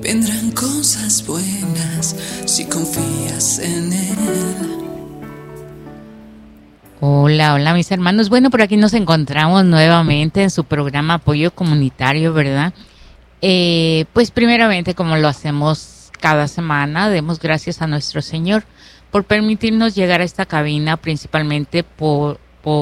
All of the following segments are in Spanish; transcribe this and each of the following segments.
vendrán cosas buenas si confías en Él. Hola, hola mis hermanos. Bueno, por aquí nos encontramos nuevamente en su programa Apoyo Comunitario, ¿verdad? Pues primeramente, como lo hacemos cada semana, demos gracias a nuestro Señor por permitirnos llegar a esta cabina, principalmente por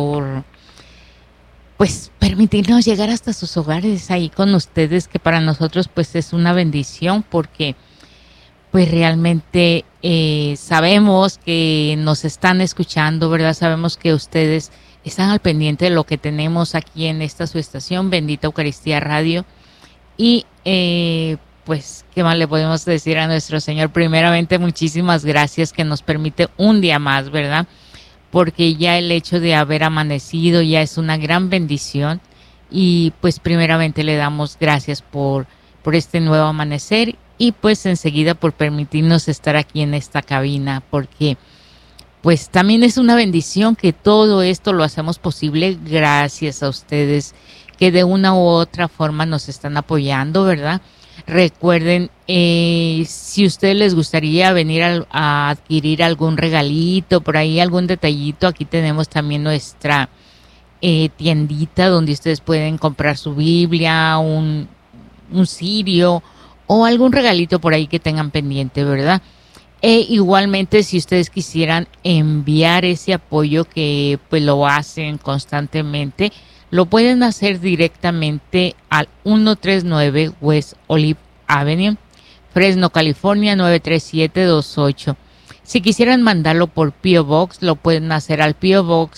pues permitirnos llegar hasta sus hogares ahí con ustedes, que para nosotros pues es una bendición, porque pues realmente sabemos que nos están escuchando, ¿verdad? Sabemos que ustedes están al pendiente de lo que tenemos aquí en esta su estación, Bendita Eucaristía Radio. Y pues, ¿qué más le podemos decir a nuestro Señor? Primeramente, muchísimas gracias que nos permite un día más, ¿verdad? Porque ya el hecho de haber amanecido ya es una gran bendición. Y pues primeramente le damos gracias por este nuevo amanecer, y pues enseguida por permitirnos estar aquí en esta cabina, porque pues también es una bendición que todo esto lo hacemos posible gracias a ustedes, que de una u otra forma nos están apoyando, ¿verdad? Recuerden, si a ustedes les gustaría venir a adquirir algún regalito, por ahí algún detallito, aquí tenemos también nuestra tiendita donde ustedes pueden comprar su Biblia, un cirio o algún regalito por ahí que tengan pendiente, ¿verdad? Igualmente, si ustedes quisieran enviar ese apoyo que pues lo hacen constantemente, lo pueden hacer directamente al 139 West Olive Avenue, Fresno, California 93728. Si quisieran mandarlo por P.O. Box, lo pueden hacer al P.O. Box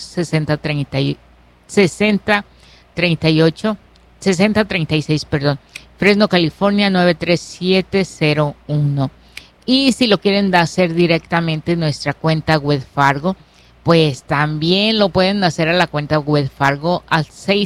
6036, perdón, Fresno, California 93701. Y si lo quieren hacer directamente en nuestra cuenta Wells Fargo, pues también lo pueden hacer a la cuenta Wells Fargo al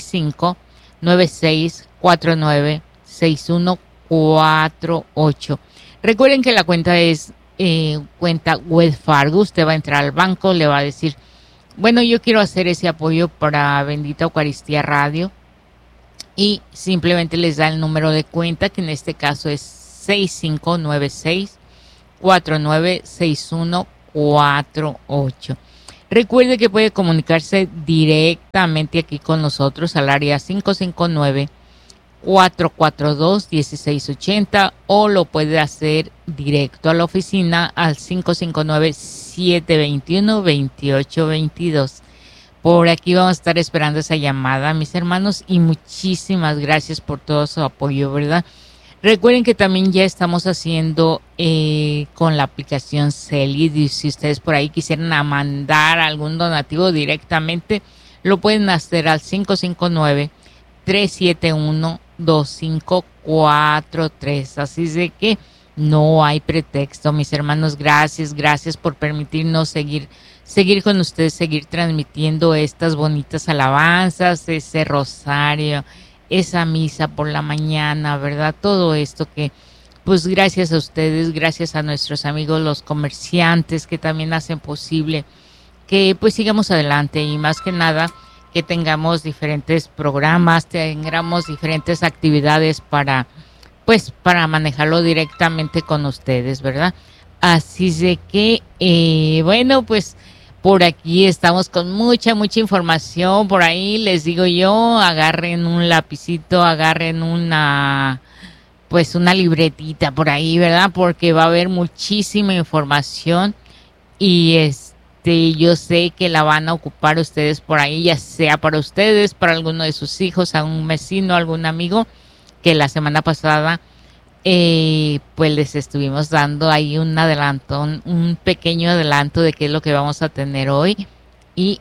6596496148. Recuerden que la cuenta es cuenta Wells Fargo. Usted va a entrar al banco, le va a decir, bueno, yo quiero hacer ese apoyo para Bendita Eucaristía Radio, y simplemente les da el número de cuenta, que en este caso es 6596496148. Recuerde que puede comunicarse directamente aquí con nosotros al área 559-442-1680, o lo puede hacer directo a la oficina al 559-721-2822. Por aquí vamos a estar esperando esa llamada, mis hermanos, y muchísimas gracias por todo su apoyo, ¿verdad? Recuerden que también ya estamos haciendo con la aplicación Celi, y si ustedes por ahí quisieran mandar algún donativo directamente, lo pueden hacer al 559-371-2543. Así es de que no hay pretexto, mis hermanos. Gracias por permitirnos seguir con ustedes, seguir transmitiendo estas bonitas alabanzas, ese rosario, esa misa por la mañana, ¿verdad? Todo esto que, pues gracias a ustedes, gracias a nuestros amigos los comerciantes que también hacen posible que pues sigamos adelante, y más que nada que tengamos diferentes programas, tengamos diferentes actividades para manejarlo directamente con ustedes, ¿verdad? Así de que, bueno, pues por aquí estamos con mucha información. Por ahí les digo yo, agarren un lapicito, agarren una libretita por ahí, ¿verdad? Porque va a haber muchísima información, y yo sé que la van a ocupar ustedes por ahí, ya sea para ustedes, para alguno de sus hijos, a un vecino, algún amigo, que la semana pasada pues les estuvimos dando ahí un pequeño adelanto de qué es lo que vamos a tener hoy. Y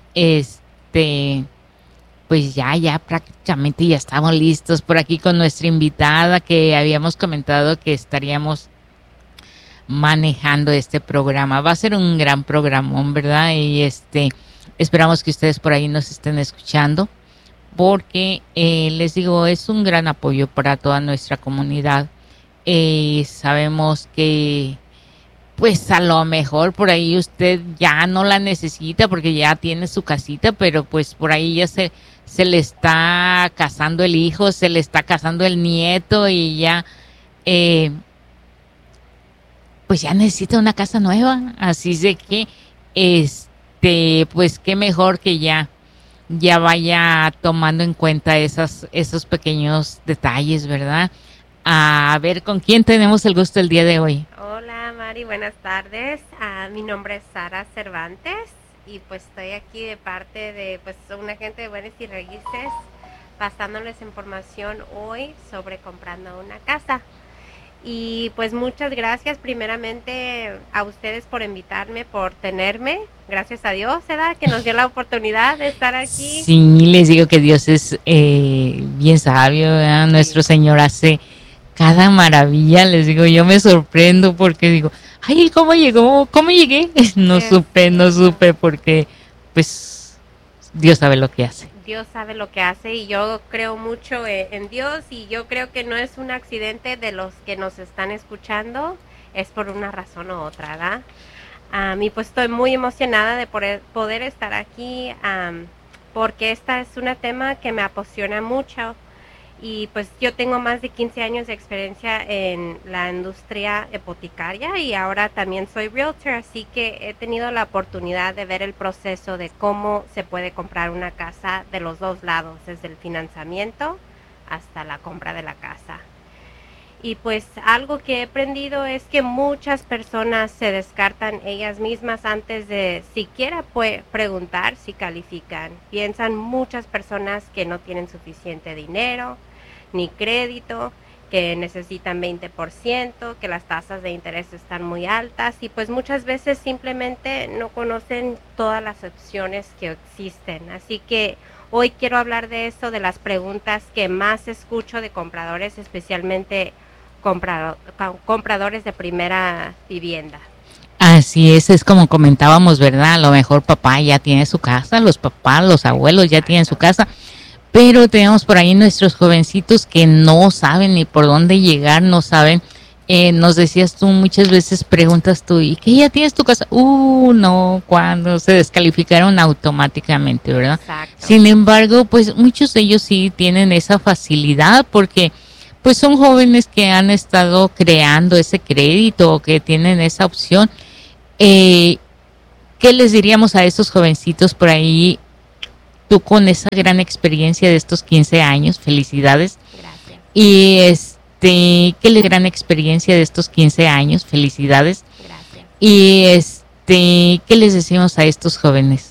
pues ya prácticamente ya estamos listos por aquí con nuestra invitada, que habíamos comentado que estaríamos manejando este programa. Va a ser un gran programón, ¿verdad? Y esperamos que ustedes por ahí nos estén escuchando, porque les digo, es un gran apoyo para toda nuestra comunidad. Sabemos que pues a lo mejor por ahí usted ya no la necesita porque ya tiene su casita, pero pues por ahí ya se le está casando el hijo, se le está casando el nieto, y ya pues ya necesita una casa nueva, así de que pues qué mejor que ya vaya tomando en cuenta esos pequeños detalles, ¿verdad? A ver, ¿con quién tenemos el gusto el día de hoy? Hola Mari, buenas tardes. Mi nombre es Sara Cervantes y pues estoy aquí de parte de pues un agente de bienes y raíces pasándoles información hoy sobre comprando una casa. Y pues muchas gracias primeramente a ustedes por invitarme, por tenerme. Gracias a Dios, ¿verdad? Que nos dio la oportunidad de estar aquí. Sí, les digo que Dios es bien sabio, ¿verdad? Sí. Nuestro Señor hace cada maravilla, les digo, yo me sorprendo porque digo, ay, ¿cómo llegó? ¿Cómo llegué? No supe porque pues Dios sabe lo que hace. Dios sabe lo que hace y yo creo mucho en Dios y yo creo que no es un accidente de los que nos están escuchando, es por una razón u otra, ¿verdad? Y pues estoy muy emocionada de poder estar aquí porque esta es un tema que me apasiona mucho y pues yo tengo más de 15 años de experiencia en la industria hipotecaria y ahora también soy realtor, así que he tenido la oportunidad de ver el proceso de cómo se puede comprar una casa de los dos lados, desde el financiamiento hasta la compra de la casa. Y pues algo que he aprendido es que muchas personas se descartan ellas mismas antes de siquiera preguntar si califican. Piensan muchas personas que no tienen suficiente dinero ni crédito, que necesitan 20%, que las tasas de interés están muy altas y pues muchas veces simplemente no conocen todas las opciones que existen. Así que hoy quiero hablar de eso, de las preguntas que más escucho de compradores, especialmente compradores de primera vivienda. Así es como comentábamos, ¿verdad? A lo mejor papá ya tiene su casa, los papás, los abuelos ya tienen su casa, pero tenemos por ahí nuestros jovencitos que no saben ni por dónde llegar, no saben. Nos decías tú muchas veces, preguntas tú, ¿y qué ya tienes tu casa? No, cuando se descalificaron automáticamente, ¿verdad? Exacto. Sin embargo, pues muchos de ellos sí tienen esa facilidad porque pues son jóvenes que han estado creando ese crédito o que tienen esa opción. ¿Qué les diríamos a esos jovencitos por ahí? Tú con esa gran experiencia de estos 15 años, felicidades. Gracias. Y qué gran experiencia de estos 15 años, felicidades. Gracias. Y ¿qué les decimos a estos jóvenes?